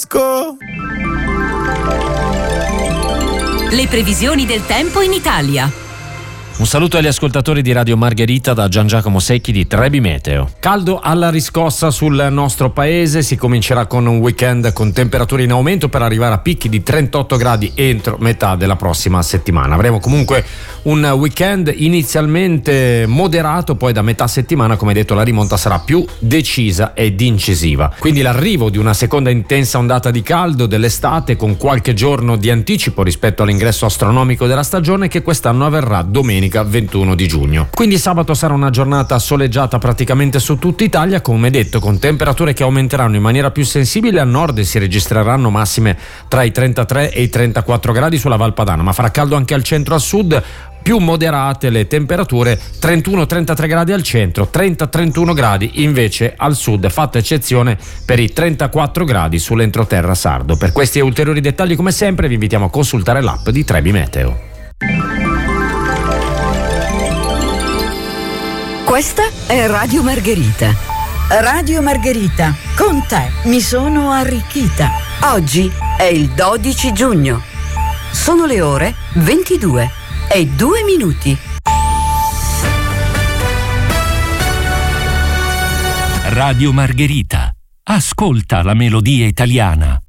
Francesco. Le previsioni del tempo in Italia. Un saluto agli ascoltatori di Radio Margherita da Gian Giacomo Secchi di Trebi Meteo. Caldo alla riscossa sul nostro paese, si comincerà con un weekend con temperature in aumento per arrivare a picchi di 38 gradi entro metà della prossima settimana. Avremo comunque un weekend inizialmente moderato, poi da metà settimana, come detto, la rimonta sarà più decisa ed incisiva. Quindi l'arrivo di una seconda intensa ondata di caldo dell'estate con qualche giorno di anticipo rispetto all'ingresso astronomico della stagione, che quest'anno avverrà domenica 21 di giugno. Quindi sabato sarà una giornata soleggiata praticamente su tutta Italia, come detto, con temperature che aumenteranno in maniera più sensibile. A nord e si registreranno massime tra i 33 e i 34 gradi sulla Val Padana, ma farà caldo anche al centro e al sud. Più moderate le temperature, 31-33 gradi al centro, 30-31 gradi invece al sud, fatta eccezione per i 34 gradi sull'entroterra sardo. Per questi e ulteriori dettagli, come sempre, vi invitiamo a consultare l'app di Trebi Meteo. Questa è Radio Margherita. Radio Margherita, con te mi sono arricchita. Oggi è il 12 giugno. Sono le ore 22:02. Radio Margherita. Ascolta la melodia italiana.